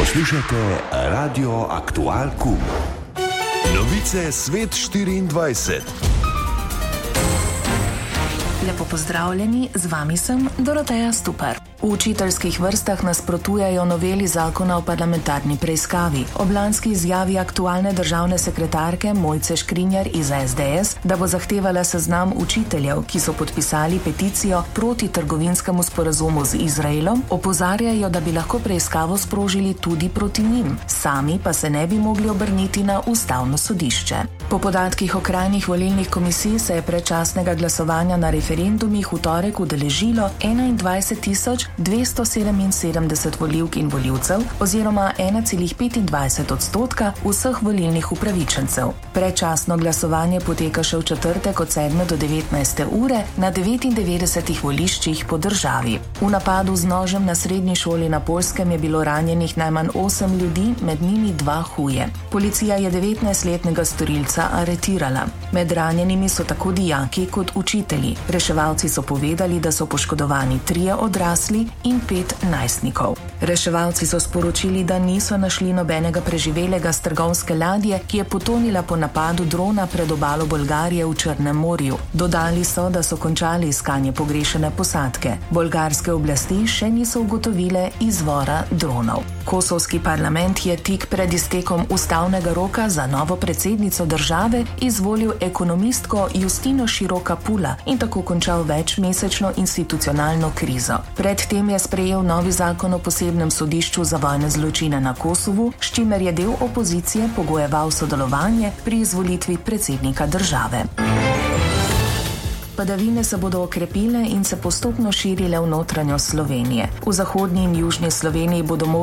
Poslušate Radio Aktual Q. Novice Svet 24. Lepo pozdravljeni, z vami sem Doroteja Stupar. V učiteljskih vrstah nasprotujejo noveli zakona o parlamentarni preiskavi. Ob lanski izjavi aktualne državne sekretarke Mojce Škrinjar iz SDS, da bo zahtevala seznam učiteljev, ki so podpisali peticijo proti trgovinskemu sporazumu z Izraelom, opozarjajo, da bi lahko preiskavo sprožili tudi proti njim, sami pa se ne bi mogli obrniti na ustavno sodišče. Po podatkih okrajnih volilnih komisij se je predčasnega glasovanja na referendumih v torek udeležilo 21.277 volivk in volivcev oziroma 1,25% vseh volilnih upravičencev. Predčasno glasovanje poteka še v četrtek od 7 do 19. ure na 99 voliščih po državi. V napadu z nožem na srednji šoli na Poljskem je bilo ranjenih najmanj 8 ljudi, med njimi 2 huje. Policija je 19-letnega storilca aretirala. Med ranjenimi so tako dijaki kot učitelji. Reševalci so povedali, da so poškodovani 3 odrasli in 5 najstnikov. Reševalci so sporočili, da niso našli nobenega preživelega s trgovske ladje, ki je potonila po napadu drona pred obalo Bolgarije v Črnem morju. Dodali so, da so končali iskanje pogrešene posadke. Bolgarske oblasti še niso ugotovile izvora dronov. Kosovski parlament je tik pred iztekom ustavnega roka za novo predsednico države izvolil ekonomistko Justino Široka Pula in tako končal večmesečno institucionalno krizo. Predtem je sprejel novi zakon o posebnem sodišču za vojne zločine na Kosovu, s čimer je del opozicije pogojeval sodelovanje pri izvolitvi predsednika države. Padavine se bodo okrepile in se postopno širile v notranjost Slovenije. V zahodni in južni Sloveniji bodo